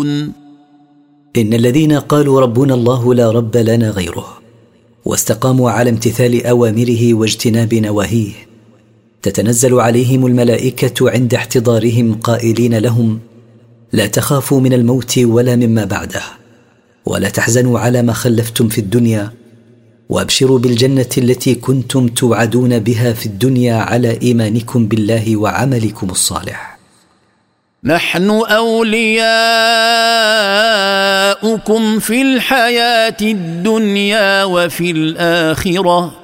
إن الذين قالوا ربنا الله لا رب لنا غيره واستقاموا على امتثال أوامره واجتناب نواهيه تتنزل عليهم الملائكة عند احتضارهم قائلين لهم: لا تخافوا من الموت ولا مما بعده، ولا تحزنوا على ما خلفتم في الدنيا، وابشروا بالجنة التي كنتم توعدون بها في الدنيا على إيمانكم بالله وعملكم الصالح. نحن أولياؤكم في الحياة الدنيا وفي الآخرة،